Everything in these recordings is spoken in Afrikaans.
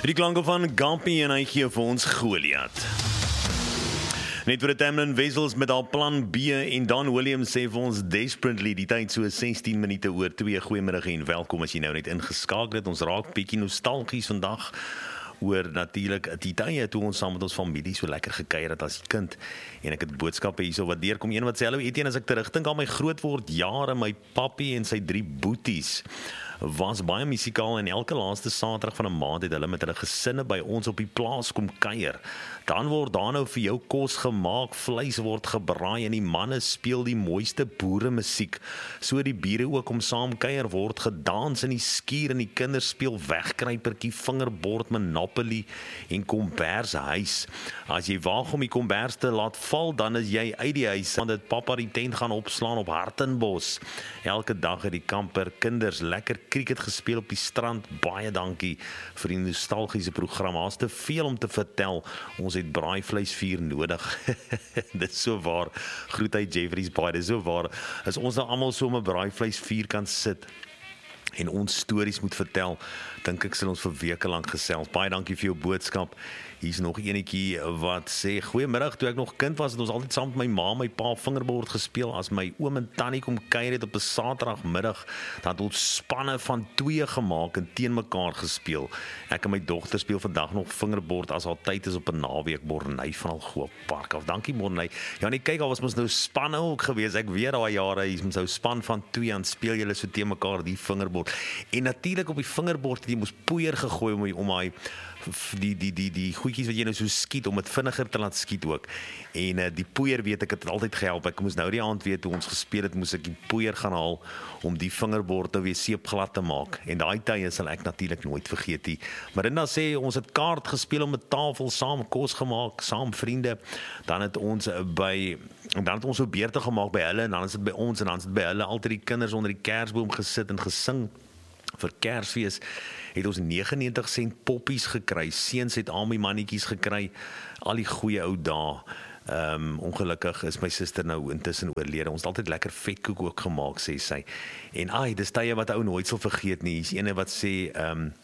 Die klanke van Gampie en hy gee vir ons Goliath. Net vir die Tamlin Wessels met al plan B en Dan Williams sê vir ons desperately die tyd so 16 minute oor 2. Goeiemiddag en welkom as jy nou net ingeskakel het. Ons raak bietjie nostalgies vandag oor natuurlik die tye toe ons saam met ons familie so lekker gekuier het as kind. En ek het boodskappe hierso wat deurkom. Een wat sê hallo Etienne, as ek terugdink aan my grootword jare, my pappie en sy 3 boeties was baie musikaal en elke laaste Saterdag van 'n maand het hulle met hulle gesinne by ons op die plaas kom kuier. Dan word daar nou vir jou kos gemaak, vleis word gebraai en die manne speel die mooiste boere musiek. So die bure ook om saam kuier, word gedans in die skuur en die kinders speel wegkruipertjie, vingerbord, Monopoly en kombers huis. As jy waag om die kombers te laat val, dan is jy uit die huis, want dit pappa die tent gaan opslaan op Hartenbos. Elke dag het die kamper kinders lekker cricket gespeel op die strand. Baie dankie vir die nostalgiese program. Daar's te veel om te vertel. Ons het braaivleisvuur nodig. Dit is so waar. Groet uit Jeffreys Bay. Dit is so waar. As ons nou almal so 'n braaivleisvuur kan sit en ons stories moet vertel, dink ek sal ons vir weke lank gesels. Baie dankie vir jou boodskap. Hier's nog enetjie wat sê, goeiemiddag, toe ek nog kind was, het ons altyd saam met my ma, my pa vingerbord gespeel, as my oom en tannie kom kuier het op 'n Saterdagmiddag, dan het ons spanne van 2 gemaak en teen mekaar gespeel. Ek en my dogter speel vandag nog vingerbord as haar tyd is op 'n naweek, Morney van Algoa Park af. Dankie Morney. Ja nee, kyk, al was ons nou spanne ook gewees, ek weet daai jare, hier's ons nou span van 2 en speel julle so teen mekaar die vingerbord. En natuurlik op die vingerbord het jy mos poeier gegooi om hy die goedjies wat jy nou so skiet, om dit vinniger te laat skiet ook. En die poeier weet ek het altyd gehelp. Ek moes nou die aand weet toe ons gespeel het, moes ek die poeier gaan haal om die vingerbord nou weer seepglad te maak. En daai tye sal ek natuurlik nooit vergeet nie. Marinda sê ons het kaart gespeel om 'n tafel saam kos gemaak, saam vriende. Dan het ons so beurte gemaak by hulle en dan is dit by ons en dan is dit by hulle. Altyd die kinders onder die kersboom gesit en gesing. Vir Kersfees het ons 99 sent poppies gekry. Seuns het al my mannetjies gekry. Al die goeie ou dae. Ongelukkig is my suster nou intussen oorlede. Ons het altyd lekker vetkoek ook gemaak, sê sy. En dis tye wat ou nooit sal vergeet nie. Hier's ene wat sê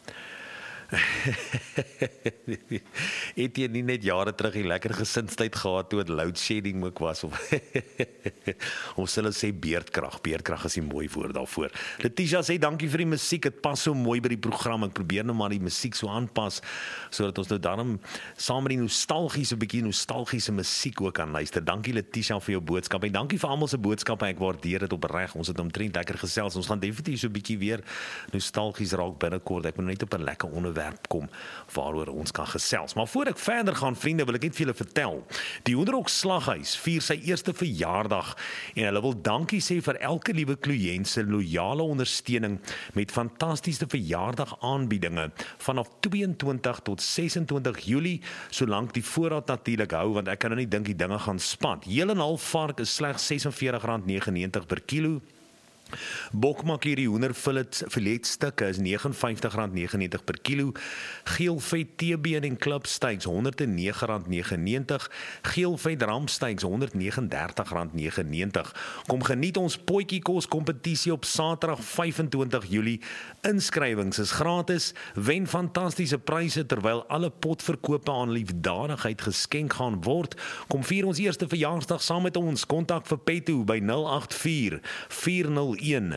het jy nie net jare terug die lekker gesinsheid gehad toe het load shedding ook was of ons hulle sê beerdkrag is 'n mooi woord daarvoor. Letitia sê dankie vir die musiek, dit pas so mooi by die program. Ek probeer nou maar die musiek so aanpas sodat ons nou daarom saam met die bietjie nostalgiese musiek ook aan luister. Dankie Letitia vir jou boodskap en dankie vir almal se boodskappe. Ek waardeer dit opreg. Ons het omtrent lekker gesels. Ons gaan definitief so bietjie weer nostalgies raak binnekort. Ek moet net op 'n lekker onderwerp kom waaroor ons kan gesels. Maar voor ek verder gaan, vriende, wil ek net vir julle vertel. Die Hoenderhok Slaghuis vier sy eerste verjaardag en hulle wil dankie sê vir elke liewe kliënt se loyale ondersteuning met fantastiese verjaardag aanbiedinge vanaf 22 tot 26 Julie, solank die voorraad natuurlik hou, want ek kan nou nie dink die dinge gaan spat. Heel en half vark is slegs R46.99 per kilo. Bokmakkie hoenderfiletstukke is R59.99 per kilo. Geelvet teebeen en klipsteaks R109.99. Geelvet ramsteaks R139.99. Kom geniet ons potjie kos kompetisie op Saterdag 25 Julie. Inskrywings is gratis. Wen fantastiese pryse terwyl alle potverkope aan liefdadigheid geskenk gaan word. Kom vier ons eerste verjaarsdag saam met ons. Kontak vir Petto by 084 401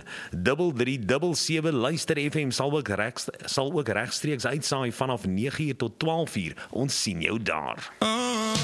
3377. Luister FM sal ook regstreeks uitsaai vanaf 9:00 tot 12:00. Ons sien jou daar.